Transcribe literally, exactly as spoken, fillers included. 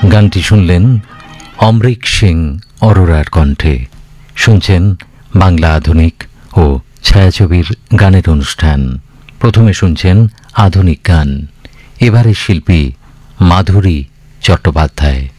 গানটি শুনলেন অমরিক সিং অরোরার কণ্ঠে। শুনছেন বাংলা আধুনিক ও ছায়াছবির গানের অনুষ্ঠান। প্রথমে শুনছেন আধুনিক গান। এবারে শিল্পী মাধুরী চট্টোপাধ্যায়।